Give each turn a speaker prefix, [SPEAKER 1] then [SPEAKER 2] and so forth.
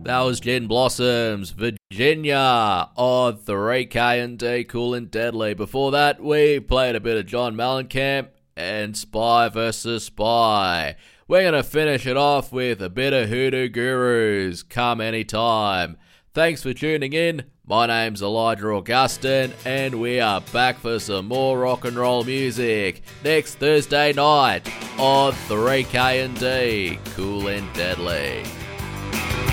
[SPEAKER 1] That was Gin Blossoms, Virginia on 3K&D, Cool and Deadly. Before that, we played a bit of John Mellencamp and Spy vs. Spy. We're going to finish it off with a bit of Hoodoo Gurus, Come Anytime. Thanks for tuning in. My name's Elijah Augustin, and we are back for some more rock and roll music next Thursday night on 3K&D, Cool and Deadly.